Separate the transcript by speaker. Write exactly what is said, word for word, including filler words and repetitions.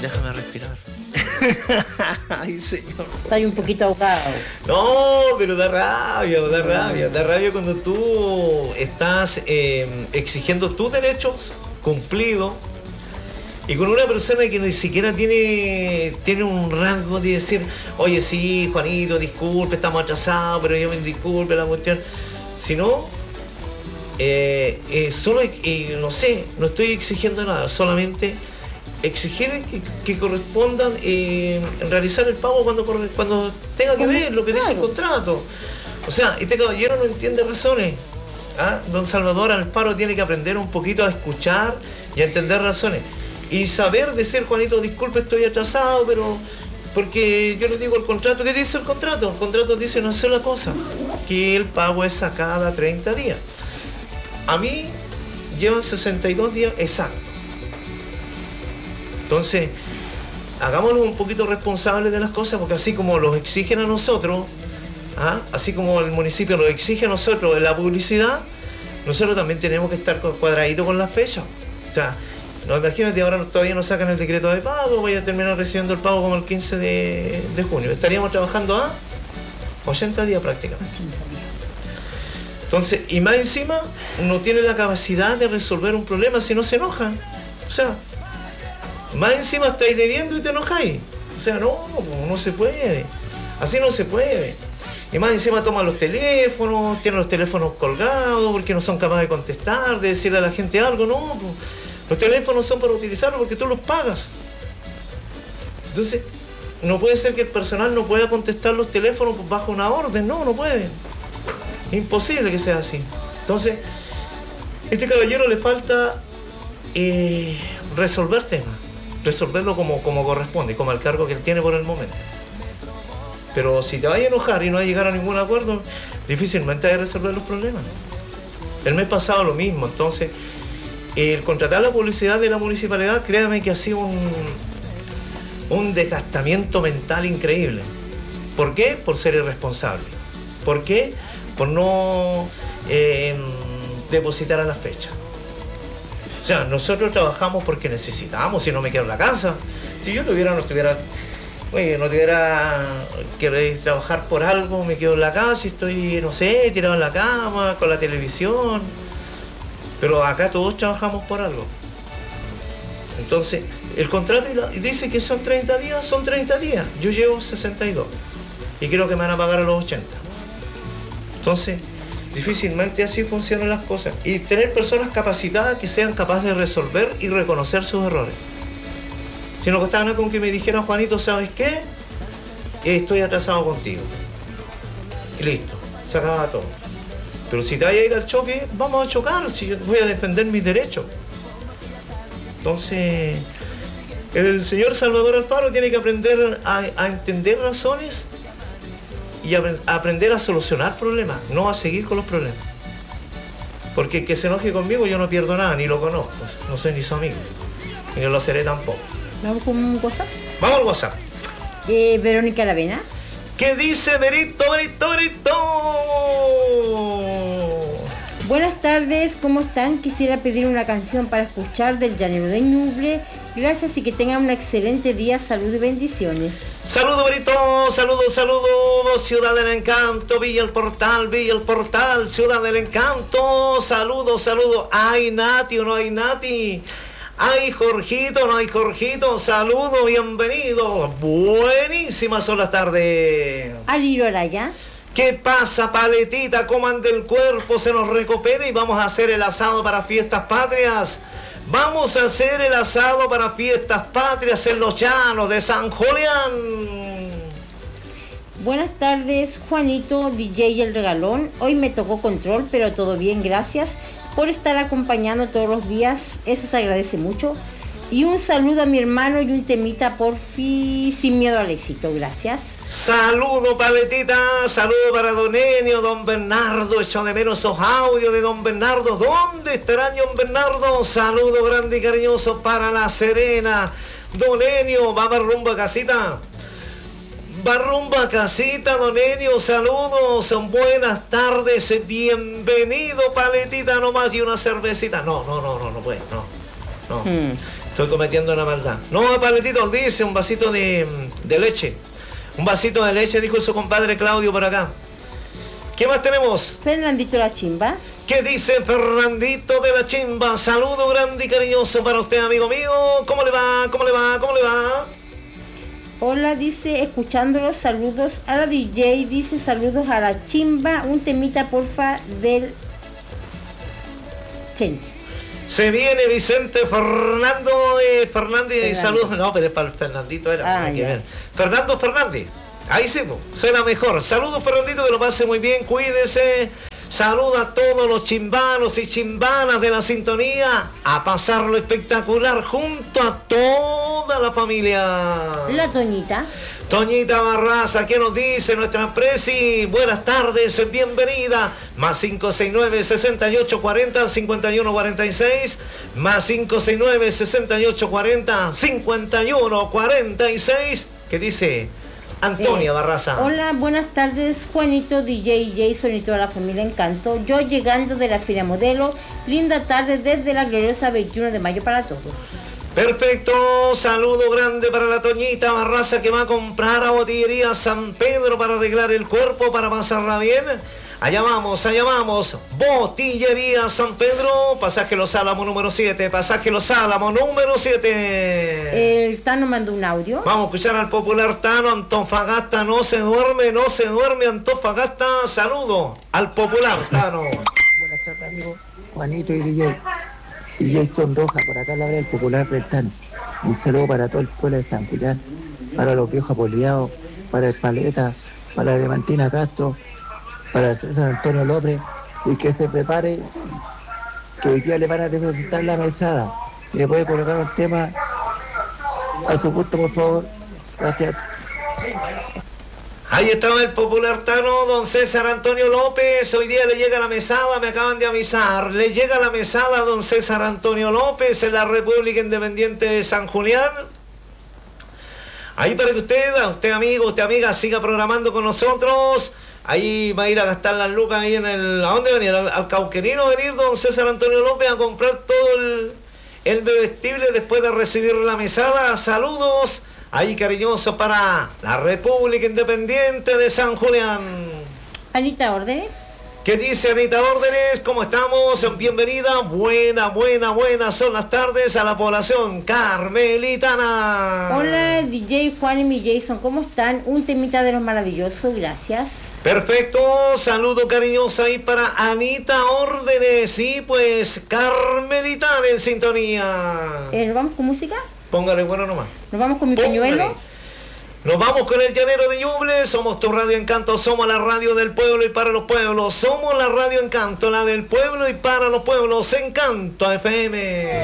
Speaker 1: Déjame respirar. Ay, señor.
Speaker 2: Está ahí un poquito ahogado.
Speaker 1: No, pero da rabia, da rabia. Da rabia cuando tú estás eh, exigiendo tus derechos cumplidos y con una persona que ni siquiera tiene, tiene un rango de decir, oye, sí, Juanito, disculpe, estamos atrasados, pero yo me disculpe la cuestión. Sino, eh, eh, solo, eh, no sé, no estoy exigiendo nada, solamente exigir que, que correspondan eh, realizar el pago cuando, cuando tenga que ver lo que dice el contrato. O sea, este caballero no entiende razones. ¿Ah? Don Salvador Alfaro tiene que aprender un poquito a escuchar y a entender razones. Y saber decir, Juanito, disculpe, estoy atrasado, pero... Porque yo le digo el contrato, ¿qué dice el contrato? El contrato dice una sola cosa, que el pago es a cada treinta días. A mí llevan sesenta y dos días exactos. Entonces, hagámonos un poquito responsables de las cosas, porque así como los exigen a nosotros, ¿ah? así como el municipio nos exige a nosotros en la publicidad, nosotros también tenemos que estar cuadraditos con las fechas. O sea, no, imagínate, ahora todavía no sacan el decreto de pago, voy a terminar recibiendo el pago como el quince de, de junio. Estaríamos trabajando a ochenta días prácticamente. Entonces, y más encima, no tiene la capacidad de resolver un problema si no se enojan. O sea, más encima estáis debiendo y te enojáis. O sea, no, no, no se puede. Así no se puede. Y más encima toman los teléfonos, tienen los teléfonos colgados porque no son capaces de contestar, de decirle a la gente algo. No, pues, los teléfonos son para utilizarlos porque tú los pagas. Entonces, no puede ser que el personal no pueda contestar los teléfonos bajo una orden. No, no puede. Imposible que sea así. Entonces, a este caballero le falta eh, resolver temas. Resolverlo como, como corresponde, como el cargo que él tiene por el momento. Pero si te vas a enojar y no vas a llegar a ningún acuerdo, difícilmente hay que resolver los problemas. El mes pasado lo mismo. Entonces, el contratar la publicidad de la municipalidad, créame que ha sido un, un desgastamiento mental increíble. ¿Por qué? Por ser irresponsable. ¿Por qué? Por no eh, depositar a la fecha. O sea, nosotros trabajamos porque necesitamos, si no me quedo en la casa. Si yo tuviera, no estuviera, oye, no tuviera que trabajar por algo, me quedo en la casa y estoy, no sé, tirado en la cama, con la televisión. Pero acá todos trabajamos por algo. Entonces, el contrato dice que son treinta días, son treinta días. Yo llevo sesenta y dos y creo que me van a pagar a los ochenta. Entonces, difícilmente así funcionan las cosas. Y tener personas capacitadas que sean capaces de resolver y reconocer sus errores. Si no costaba nada con que me dijera, Juanito, ¿sabes qué? Estoy atrasado contigo. Y listo, se acaba todo. Pero si te vas a ir al choque, vamos a chocar, si yo voy a defender mis derechos. Entonces, el señor Salvador Alfaro tiene que aprender a, a entender razones y a, a aprender a solucionar problemas, no a seguir con los problemas. Porque el que se enoje conmigo yo no pierdo nada, ni lo conozco, no soy ni su amigo, ni lo seré tampoco.
Speaker 2: ¿Vamos con un WhatsApp?
Speaker 1: Vamos al WhatsApp.
Speaker 2: Eh, Verónica Lavena.
Speaker 1: ¿Qué dice Berito, Berito, Berito?
Speaker 2: Buenas tardes, ¿cómo están? Quisiera pedir una canción para escuchar del Llanero de Ñuble. Gracias y que tengan un excelente día, salud y bendiciones.
Speaker 1: Saludos, Berito, saludos, saludos, Ciudad del Encanto, Villa el Portal, Villa el Portal, Ciudad del Encanto, saludos, saludos. ¿Hay Nati o no hay Nati? ¿Hay Jorgito o no hay Jorgito? Saludos, bienvenidos. Buenísimas son las tardes.
Speaker 2: Aliro Araya.
Speaker 1: ¿Qué pasa, paletita? Coman del cuerpo, se nos recupera y vamos a hacer el asado para fiestas patrias. Vamos a hacer el asado para fiestas patrias en los llanos de San Julián.
Speaker 2: Buenas tardes, Juanito, D J El Regalón. Hoy me tocó control, pero todo bien, gracias por estar acompañando todos los días. Eso se agradece mucho. Y un saludo a mi hermano y un temita porfi, sin miedo al éxito. Gracias.
Speaker 1: Saludo, paletita, saludo para Don Enio, Don Bernardo, echo de menos esos audios de Don Bernardo. ¿Dónde estará Don Bernardo? Saludo grande y cariñoso para La Serena. Don Enio, va para rumbo a casita. Va rumbo a casita, Don Enio, saludos, buenas tardes, bienvenido, paletita nomás y una cervecita. No, no, no, no, no puede, no, no.
Speaker 2: Hmm.
Speaker 1: estoy cometiendo una maldad. No, Pablitito, olvídese, un vasito de, de leche. Un vasito de leche, dijo su compadre Claudio por acá. ¿Qué más tenemos?
Speaker 2: Fernandito La Chimba.
Speaker 1: ¿Qué dice Fernandito de La Chimba? Saludo grande y cariñoso para usted, amigo mío. ¿Cómo le va? ¿Cómo le va? ¿Cómo le va?
Speaker 2: Hola, dice, escuchándolos, saludos a la D J, dice, saludos a La Chimba, un temita porfa del Chen.
Speaker 1: Se viene Vicente Fernando eh, Fernández, saludos. No, pero es para el Fernandito, era.
Speaker 2: Ah,
Speaker 1: Que ver. Fernando Fernández, ahí sí, será mejor. Saludos, Fernandito, que lo pase muy bien, cuídese. Saluda a todos los chimbanos y chimbanas de la sintonía, a pasarlo espectacular junto a toda la familia.
Speaker 2: La Toñita.
Speaker 1: Toñita Barraza, ¿qué nos dice nuestra presi? Buenas tardes, bienvenida. Más cinco seis nueve, seis ocho cuatro cero, cinco uno cuatro seis. Más cinco seis nueve, seis ocho cuatro cero, cinco uno cuatro seis. ¿Qué dice Antonia eh, Barraza?
Speaker 2: Hola, buenas tardes, Juanito, D J, Jason y toda la familia Encanto. Yo llegando de la Feria Modelo. Linda tarde desde la gloriosa veintiuno de mayo para todos.
Speaker 1: Perfecto, saludo grande para la Toñita Barraza que va a comprar a Botillería San Pedro para arreglar el cuerpo, para pasarla bien. Allá vamos, allá vamos. Botillería San Pedro, pasaje Los Álamos número siete, pasaje Los Álamos número siete.
Speaker 2: El Tano mandó un audio.
Speaker 1: Vamos a escuchar al popular Tano. Antofagasta no se duerme, no se duerme Antofagasta. Saludo al popular Tano.
Speaker 3: Buenas tardes, amigo Juanito y D J. Y Jason Roja, por acá la hora del popular del Tano. Un saludo para todo el pueblo de San Julián, para los viejos apoleados, para el Paleta, para Demantina Castro, para César Antonio López, y que se prepare, que hoy día le van a depositar la mesada. ¿Le puede colocar un tema a su gusto, por favor? Gracias.
Speaker 1: Ahí estaba el popular Tano, don César Antonio López. Hoy día le llega la mesada, me acaban de avisar. Le llega la mesada a don César Antonio López en la República Independiente de San Julián. Ahí para que usted, usted amigo, usted amiga, siga programando con nosotros. Ahí va a ir a gastar las lucas ahí en el... ¿A dónde venir? Al, al Cauquenino va a venir don César Antonio López a comprar todo el, el bebestible después de recibir la mesada. Saludos. Ahí cariñoso para la República Independiente de San Julián.
Speaker 2: Anita Órdenes.
Speaker 1: ¿Qué dice Anita Órdenes? ¿Cómo estamos? Bienvenida. Buena, buena, buenas son las tardes a la población carmelitana.
Speaker 2: Hola D J Juan y mi Jason, ¿cómo están? Un temita de los maravillosos, gracias.
Speaker 1: Perfecto, saludo cariñoso ahí para Anita Órdenes. Y pues carmelitana en sintonía.
Speaker 2: Eh, ¿Nos vamos con música?
Speaker 1: Póngale bueno nomás.
Speaker 2: ¿Nos vamos con mi
Speaker 1: Póngale.
Speaker 2: pañuelo?
Speaker 1: Nos vamos con el llanero de Ñuble. Somos tu Radio Encanto, somos la radio del pueblo y para los pueblos. Somos la Radio Encanto, la del pueblo y para los pueblos. Encanto F M.